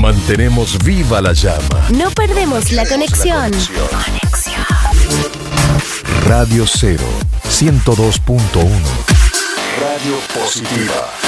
Mantenemos viva la llama. No perdemos la conexión. Radio 0, 102.1. Radio Positiva.